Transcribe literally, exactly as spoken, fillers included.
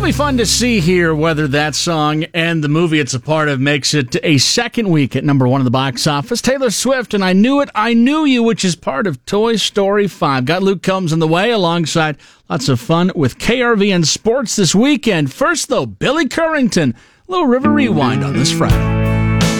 It'll be fun to see here whether that song and the movie it's a part of makes it a second week at number one in the box office. Taylor Swift and I Knew It, I Knew You, which is part of Toy Story five. Got Luke Combs in the way alongside lots of fun with K R V N Sports this weekend. First, though, Billy Currington, Little River Rewind on this Friday.